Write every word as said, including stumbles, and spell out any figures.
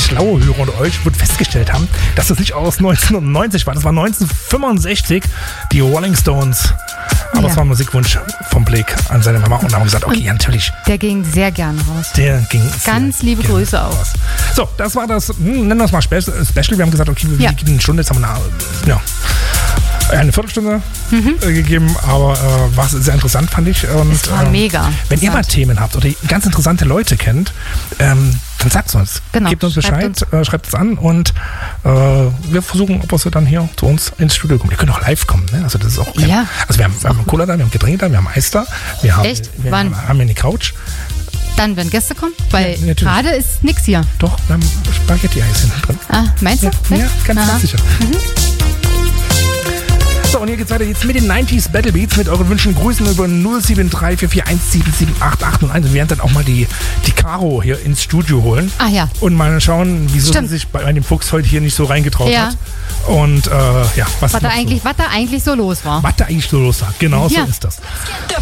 schlaue Hörer unter euch wird festgestellt haben, dass das nicht aus neunzehnhundertneunzig war. Das war neunzehnhundertfünfundsechzig, die Rolling Stones. Aber es Ja. war ein Musikwunsch vom Blake an seine Mama und haben gesagt, okay, ja, natürlich. Der ging sehr gern raus. Der ging Ganz sehr liebe gerne Grüße auch. raus. So, das war das, hm, nennen wir es mal Spe- Special. Wir haben gesagt, okay, wir Ja. geben eine Stunde, jetzt haben wir eine, ja, eine Viertelstunde Mhm. äh, gegeben, aber äh, war sehr interessant, fand ich. Und, Es war ähm, mega Wenn ihr mal interessant. Themen habt oder ganz interessante Leute kennt, ähm, dann sagt es uns. Genau, Gebt uns schreibt Bescheid, uns. äh, schreibt es an und äh, wir versuchen, ob wir dann hier zu uns ins Studio kommen. Ihr könnt auch live kommen, ne? Also das ist auch kein, Ja. Also wir haben, wir haben Cola da, wir haben Getränke da, wir haben Eis da, wir haben, Echt? wir Wann? haben hier eine Couch. Dann, wenn Gäste kommen, weil Ja, natürlich. gerade ist nix hier. Doch, wir haben Spaghetti-Eis hinten drin. Ah, meinst du? Ja, ja, ganz, Aha. ganz sicher. So, und hier geht's weiter jetzt mit den neunziger Battle Beats, mit euren Wünschen, Grüßen über null sieben drei vier vier eins sieben sieben acht acht und eins. Und wir werden dann auch mal die, die Caro hier ins Studio holen. Ah ja. Und mal schauen, wieso Stimmt. sie sich bei dem Fuchs heute hier nicht so reingetraut Ja. hat. Und äh, ja, was, Was da, noch eigentlich, was da eigentlich so los war. so, was da eigentlich so los war. Genau Ja. so ist das.